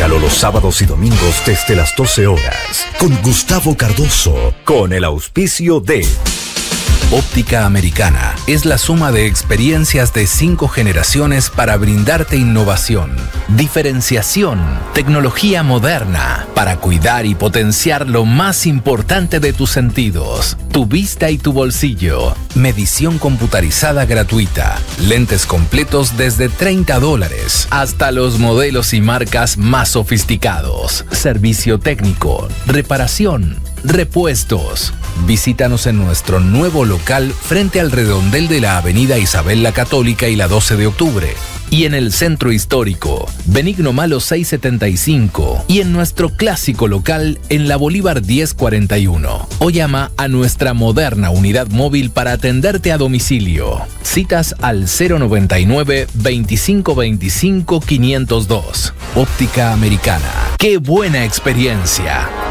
Escúchalo los sábados y domingos desde las 12 horas con Gustavo Cardoso, con el auspicio de Óptica Americana. Es la suma de experiencias de 5 generaciones para brindarte innovación, diferenciación, tecnología moderna, para cuidar y potenciar lo más importante de tus sentidos, tu vista y tu bolsillo. Medición computarizada gratuita, lentes completos desde $30 hasta los modelos y marcas más sofisticados. Servicio técnico, reparación, repuestos. Visítanos en nuestro nuevo local frente al redondel de la avenida Isabel la Católica y la 12 de octubre. Y en el centro histórico, Benigno Malo 675. Y en nuestro clásico local en la Bolívar 1041. O llama a nuestra moderna unidad móvil para atenderte a domicilio. Citas al 099 2525 502. Óptica Americana. ¡Qué buena experiencia!